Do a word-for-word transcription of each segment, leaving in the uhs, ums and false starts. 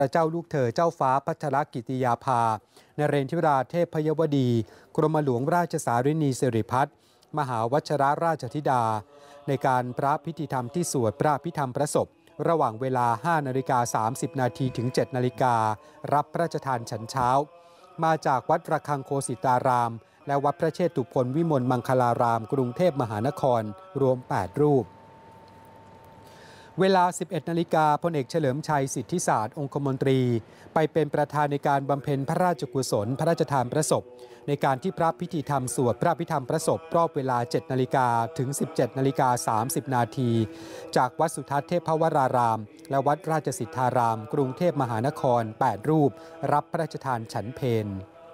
พระเจ้าลูกเธอเจ้าฟ้าพัชรกิติยาภานเรนทิราเทพยวดีกรมหลวงราชสารินีสิริพัฒน์มหาวชิรราชธิดาในการพระพิธีธรรมที่สวดพระพิธรรมพระศพระหว่างเวลา ห้านาฬิกาสามสิบนาทีถึง เจ็ดนาฬิการับพระราชทานฉันเช้ามาจากวัดระฆังโคสิตารามและวัดพระเชตุพนวิมลมังคลารามกรุงเทพมหานครรวมแปดรูปเวลา สิบเอ็ดนาฬิกาพลเอกเฉลิมชัยสิทธิศาสตร์องคมนตรีไปเป็นประธานในการบำเพ็ญพระราชกุศลพระราชทานพระศพในการที่พระพิธีธรรมสวดพระพิธรรมพระศพรอบเวลา เจ็ดนาฬิกาถึง สิบเจ็ดนาฬิกาสามสิบนาทีจากวัดสุทัศน์เทพวรารามและวัดราชสิทธารามกรุงเทพมหานครแปดรูปรับพระราชทานฉันเพล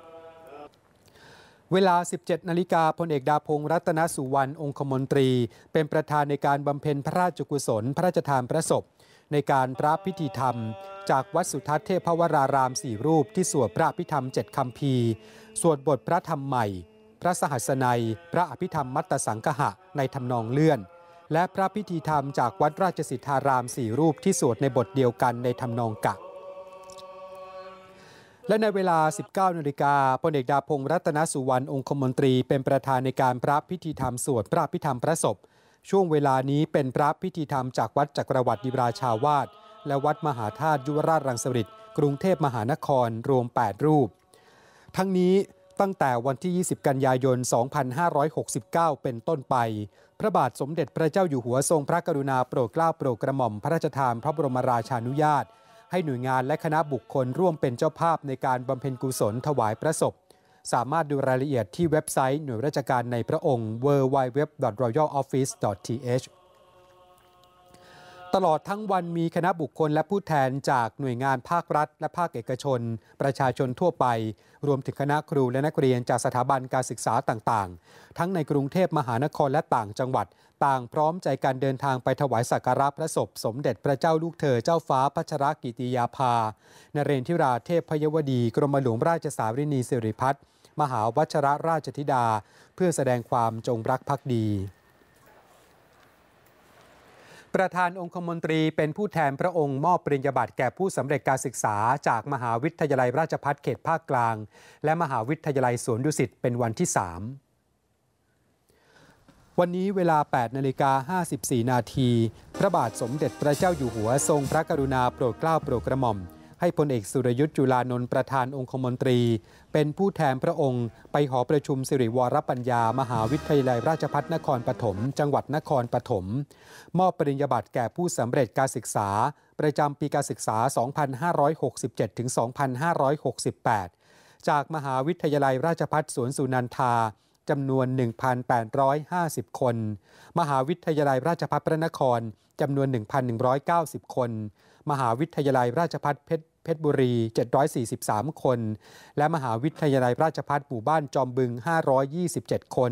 เวลา สิบเจ็ดนาฬิกาพลเอกดาพงษ์รัตนสุวรรณองคมนตรีเป็นประธานในการบำเพ็ญพระราชกุศลพระราชทานพระศพในการพระพิธีธรรมจากวัดสุทัศน์เทพวรารามสี่รูปที่สวดพระอภิธรรมเจ็ดคัมภีร์สวดบทพระธรรมใหม่พระสหัสนัยพระอภิธรรมมัตตสังคหะในทำนองเลื่อนและพระพิธีธรรมจากวัดราชสิทธารามสี่รูปที่สวดในบทเดียวกันในทำนองกะและในเวลา สิบเก้านาฬิกาพลเอกดาพงษ์รัตนสุวรรณองคมนตรีเป็นประธานในการพระพิธีธรรมสวดพระพิธรรมพระศพช่วงเวลานี้เป็นพระพิธีธรรมจากวัดจักรวรรดิราชาวาสและวัดมหาธาตุยุวราชรังสฤษฎ์กรุงเทพมหานครรวมแปดรูปทั้งนี้ตั้งแต่วันที่ ยี่สิบกันยายน สองพันห้าร้อยหกสิบเก้า เป็นต้นไปพระบาทสมเด็จพระเจ้าอยู่หัวทรงพระกรุณาโปรดเกล้าโปรดกระหม่อมพระราชทานพระบรมราชานุญาตให้หน่วยงานและคณะบุคคลร่วมเป็นเจ้าภาพในการบำเพ็ญกุศลถวายพระศพสามารถดูรายละเอียดที่เว็บไซต์หน่วยราชการในพระองค์ ดับเบิลยู ดับเบิลยู ดับเบิลยู ดอท รอยัล ออฟฟิศ ดอท ที เอช ตลอดทั้งวันมีคณะบุคคลและผู้แทนจากหน่วยงานภาครัฐและภาคเอกชนประชาชนทั่วไปรวมถึงคณะครูและนักเรียนจากสถาบันการศึกษาต่างๆทั้งในกรุงเทพมหานครและต่างจังหวัดต่างพร้อมใจกันเดินทางไปถวายสักการะพระศพสมเด็จพระเจ้าลูกเธอเจ้าฟ้าพัชรกิติยาภานเรนทิราเทพยวดีกรมหลวงราชสารินีสิริพัฒน์มหาวชิรราชธิดาเพื่อแสดงความจงรักภักดีประธานองคมนตรีเป็นผู้แทนพระองค์มอบปริญญาบัตรแก่ผู้สำเร็จการศึกษาจากมหาวิทยาลัยราชภัฏเขตภาคกลางและมหาวิทยาลัยสวนดุสิตเป็นวันที่สามวันนี้เวลา แปดนาฬิกาห้าสิบสี่นาทีพระบาทสมเด็จพระเจ้าอยู่หัวทรงพระกรุณาโปรดเกล้าโปรดกระหม่อมให้พลเอกสุรยุทธ์จุลานนท์ประธานองคมนตรีเป็นผู้แทนพระองค์ไปหอประชุมสิริวรปัญญามหาวิทยาลัยราชภัฏนครปฐมจังหวัดนครปฐมมอบปริญญาบัตรแก่ผู้สำเร็จการศึกษาประจำปีการศึกษา สองพันห้าร้อยหกสิบเจ็ด ถึง สองพันห้าร้อยหกสิบแปด จากมหาวิทยาลัยราชภัฏสวนสุนันทาจำนวน หนึ่งพันแปดร้อยห้าสิบ คนมหาวิทยาลัยราชภัฏพระนครจำนวน หนึ่งพันหนึ่งร้อยเก้าสิบ คนมหาวิทยาลัยราชภัฏเพชรเพชรบุรีเจ็ดร้อยสี่สิบสามคนและมหาวิทยาลัยราชภัฏหมู่บ้านจอมบึงห้าร้อยยี่สิบเจ็ดคน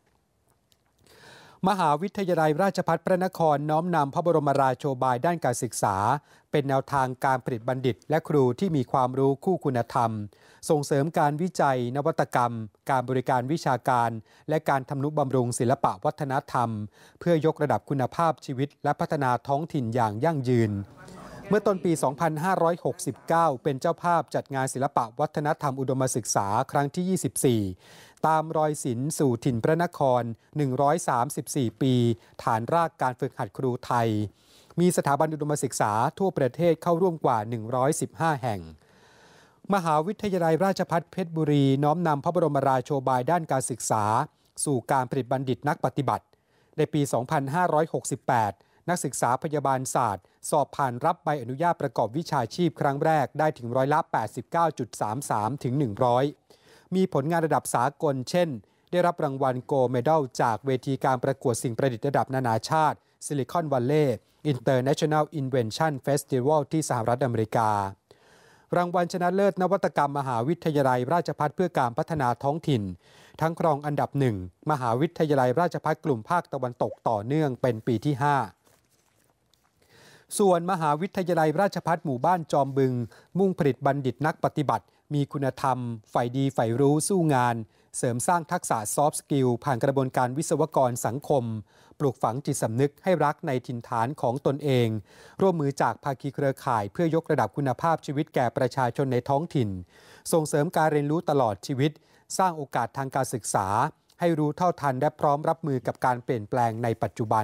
มหาวิทยาลัยราชภัฏพระนครน้อมนำพระบรมราโชบายด้านการศึกษาเป็นแนวทางการผลิตบัณฑิตและครูที่มีความรู้คู่คุณธรรมส่งเสริมการวิจัยนวัตกรรมการบริการวิชาการและการทำนุบำรุงศิลปะวัฒนธรรมเพื่อยกระดับคุณภาพชีวิตและพัฒนาท้องถิ่นอย่างยั่งยืนเมื่อต้นปี สองพันห้าร้อยหกสิบเก้า เป็นเจ้าภาพจัดงานศิลปะวัฒนธรรมอุดมศึกษาครั้งที่ ยี่สิบสี่ ตามรอยศิลป์สู่ถิ่นพระนคร หนึ่งร้อยสามสิบสี่ ปีฐานรากการฝึกหัดครูไทยมีสถาบันอุดมศึกษาทั่วประเทศเข้าร่วมกว่า หนึ่งร้อยสิบห้า แห่งมหาวิทยาลัยราชภัฏเพชรบุรีน้อมนำพระบรมราโชบายด้านการศึกษาสู่การผลิตบัณฑิตนักปฏิบัติในปี สองพันห้าร้อยหกสิบแปดนักศึกษาพยาบาลศาสตร์สอบผ่านรับใบอนุญาตประกอบวิชาชีพครั้งแรกได้ถึงร้อยละ แปดสิบเก้าจุดสามสาม ถึง หนึ่งร้อย มีผลงานระดับสากลเช่นได้รับรางวัลโกลด์เมดัลจากเวทีการประกวดสิ่งประดิษฐ์ระดับนานาชาติซิลิคอนวัลเลย์ International Invention Festival ที่สหรัฐอเมริการางวัลชนะเลิศนวัตกรรมมหาวิทยาลัยราชภัฏเพื่อการพัฒนาท้องถิ่นทั้งครองอันดับหนึ่งมหาวิทยาลัยราชภัฏกลุ่มภาคตะวันตกต่อเนื่องเป็นปีที่ห้าส่วนมหาวิทยาลัยราชภัฏหมู่บ้านจอมบึงมุ่งผลิตบัณฑิตนักปฏิบัติมีคุณธรรมใฝ่ดีใฝ่รู้สู้งานเสริมสร้างทักษะซอฟต์สกิลผ่านกระบวนการวิศวกรสังคมปลูกฝังจิตสำนึกให้รักในถิ่นฐานของตนเองร่วมมือจากภาคีเครือข่ายเพื่อยกระดับคุณภาพชีวิตแก่ประชาชนในท้องถิ่นส่งเสริมการเรียนรู้ตลอดชีวิตสร้างโอกาสทางการศึกษาให้รู้เท่าทันและพร้อมรับมือกับการเปลี่ยนแปลงในปัจจุบัน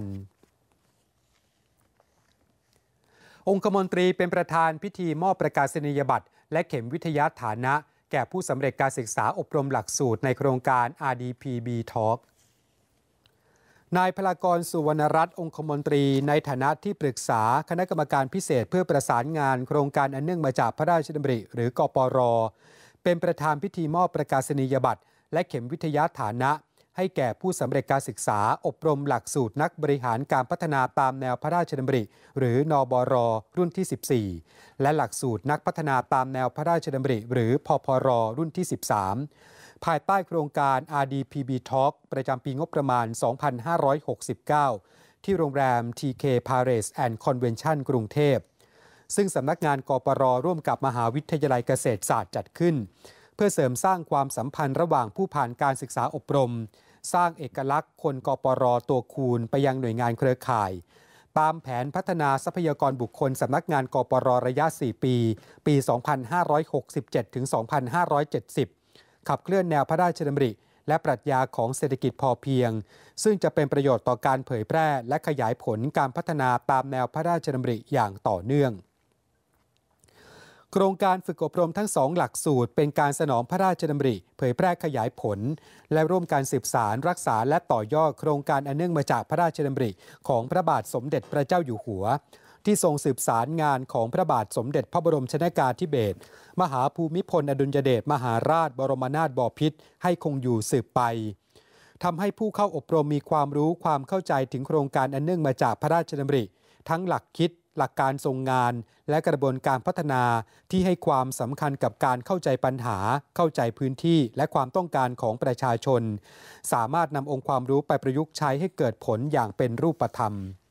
องคมนตรีเป็นประธานพิธีมอบประกาศนียบัตรและเข็มวิทยาฐานะแก่ผู้สำเร็จการศึกษาอบรมหลักสูตรในโครงการ อาร์ ดี พี บี Talk นายพลากร สุวรรณรัตน์องคมนตรีในฐานะที่ปรึกษาคณะกรรมการพิเศษเพื่อประสานงานโครงการอันเนื่องมาจากพระราชดำริหรือกปร.เป็นประธานพิธีมอบประกาศนียบัตรและเข็มวิทยาฐานะให้แก่ผู้สำเร็จการศึกษาอบรมหลักสูตรนักบริหารการพัฒนาตามแนวพระราชดำริหรือนบร.รุ่นที่สิบสี่และหลักสูตรนักพัฒนาตามแนวพระราชดำริหรือพพร.รุ่นที่สิบสามภายใต้โครงการ อาร์ ดี พี บี Talk ประจำปีงบประมาณ สองพันห้าร้อยหกสิบเก้า ที่โรงแรม ที เค Palace and Convention กรุงเทพซึ่งสำนักงานกปร.ร่วมกับมหาวิทยาลัยเกษตรศาสตร์จัดขึ้นเพื่อเสริมสร้างความสัมพันธ์ระหว่างผู้ผ่านการศึกษาอบรมสร้างเอกลักษณ์คนกปร.ตัวคูณไปยังหน่วยงานเครือข่ายตามแผนพัฒนาทรัพยากรบุคคลสำนักงานกปร.ระยะสี่ปีปี สองพันห้าร้อยหกสิบเจ็ด ถึง สองพันห้าร้อยเจ็ดสิบ ขับเคลื่อนแนวพระราชดำริและปรัชญาของเศรษฐกิจพอเพียงซึ่งจะเป็นประโยชน์ต่อการเผยแพร่และขยายผลการพัฒนาตามแนวพระราชดำริอย่างต่อเนื่องโครงการฝึกอบรมทั้งสองหลักสูตรเป็นการสนองพระราชดำริเผยแพร่ขยายผลและร่วมการสืบสารรักษาและต่อยอดโครงการอันเนื่องมาจากพระราชดำริของพระบาทสมเด็จพระเจ้าอยู่หัวที่ทรงสืบสารงานของพระบาทสมเด็จพระบรมชนกาธิเบศรมหาภูมิพลอดุลยเดชมหาราชบรมนาถบพิตรให้คงอยู่สืบไปทำให้ผู้เข้าอบรมมีความรู้ความเข้าใจถึงโครงการอันเนื่องมาจากพระราชดำริทั้งหลักคิดหลักการทรงงานและกระบวนการพัฒนาที่ให้ความสำคัญกับการเข้าใจปัญหาเข้าใจพื้นที่และความต้องการของประชาชนสามารถนำองค์ความรู้ไปประยุกต์ใช้ให้เกิดผลอย่างเป็นรูปธรรม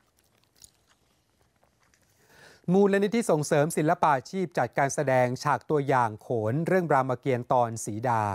มูลนิธิส่งเสริมศิลปาชีพจัดการแสดงฉากตัวอย่างโขนเรื่องรามเกียรติ์ตอนสีดา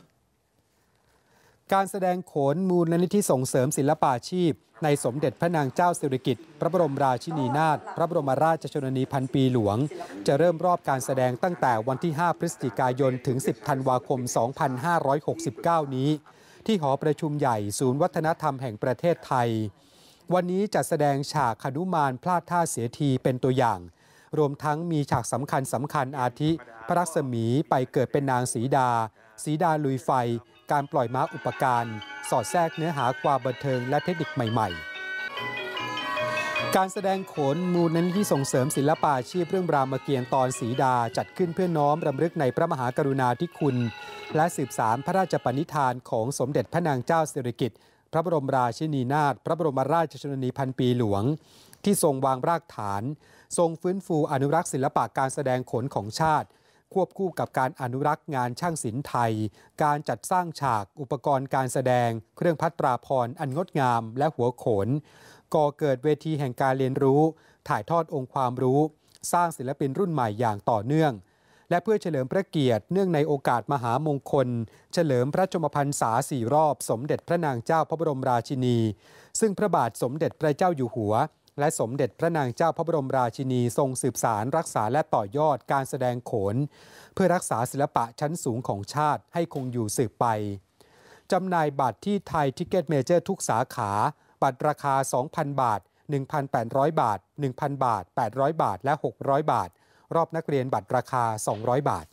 การแสดงโขนมูลนิธิส่งเสริมศิลปาชีพในสมเด็จพระนางเจ้าสิริกิติ์พระบรมราชินีนาถพระบรมราชชนนีพันปีหลวงจะเริ่มรอบการแสดงตั้งแต่วันที่ห้าพฤศจิกายนถึงสิบธันวาคมสองพันห้าร้อยหกสิบเก้านี้ที่หอประชุมใหญ่ศูนย์วัฒนธรรมแห่งประเทศไทยวันนี้จัดแสดงฉากหนุมานพลาดท่าเสียทีเป็นตัวอย่างรวมทั้งมีฉากสำคัญสำคัญอาทิพระรัศมีไปเกิดเป็นนางสีดาสีดาลุยไฟการปล่อยม้าอุปการสอดแทรกเนื้อหาความบันเทิงและเทคนิคใหม่ๆการแสดงโขนมูลนิธิส่งเสริมศิลปาชีพเรื่องรามเกียรติ์ตอนสีดาจัดขึ้นเพื่อน้อมรำลึกในพระมหากรุณาธิคุณและสืบสานพระราชปณิธานของสมเด็จพระนางเจ้าสิริกิติ์พระบรมราชินีนาถพระบรมราชชนนีพันปีหลวงที่ทรงวางรากฐานทรงฟื้นฟูอนุรักษ์ศิลปะการแสดงโขนของชาติควบคู่กับการอนุรักษ์งานช่างศิลป์ไทยการจัดสร้างฉากอุปกรณ์การแสดงเครื่องพัตราภรณ์อันงดงามและหัวโขนก่อเกิดเวทีแห่งการเรียนรู้ถ่ายทอดองค์ความรู้สร้างศิลปินรุ่นใหม่อย่างต่อเนื่องและเพื่อเฉลิมพระเกียรติเนื่องในโอกาสมหามงคลเฉลิมพระชนมพรรษาสี่รอบสมเด็จพระนางเจ้าพระบรมราชินีซึ่งพระบาทสมเด็จพระเจ้าอยู่หัวและสมเด็จพระนางเจ้าพระบรมราชินีทรงสืบสารรักษาและต่อยอดการแสดงโขนเพื่อรักษาศิลปะชั้นสูงของชาติให้คงอยู่สืบไปจำหน่ายบัตรที่ไทยทิกเก็ตเมเจอร์ทุกสาขาบัตรราคา สองพัน บาท หนึ่งพันแปดร้อย บาท หนึ่งพัน บาท แปดร้อย บาทและหกร้อยบาทรอบนักเรียนบัตรราคาสองร้อยบาท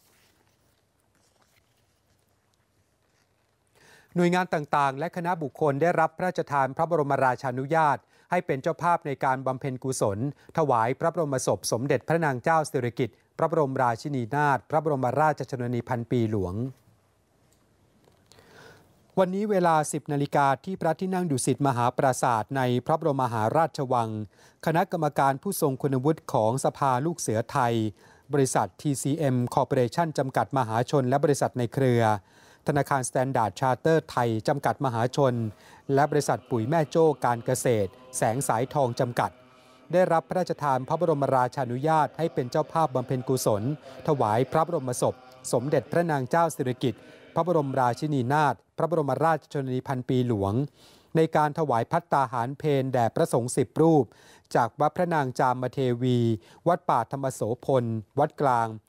หน่วยงานต่างๆและคณะบุคคลได้รับพระราชทานพระบรมราชานุญาตให้เป็นเจ้าภาพในการบำเพ็ญกุศลถวายพระบรมศพสมเด็จพระนางเจ้าสิริกิติ์พระบรมราชินีนาถพระบรมราชชนนีพันปีหลวงวันนี้เวลา สิบนาฬิกาที่พระที่นั่งดุสิตมหาปราสาทในพระบรมมหาราชวังคณะกรรมการผู้ทรงคุณวุฒิของสภาลูกเสือไทยบริษัท ที ซี เอ็ม Corporation จำกัดมหาชนและบริษัทในเครือธนาคาร Standard Chartered ไทยจำกัดมหาชนและบริษัทปุ๋ยแม่โจ้การเกษตรแสงสายทองจำกัดได้รับพระราชทานพระบรมราชานุญาตให้เป็นเจ้าภาพบำเพ็ญกุศลถวายพระบรมศพสมเด็จพระนางเจ้าสิริกิติ์พระบรมราชินีนาถพระบรมราชชนนีพันปีหลวงในการถวายภัตตาหารเพลแด่พระสงฆ์สิบรูปจากวัดพระนางจามเทวีวัดป่าธรรมโสพลวัดกลาง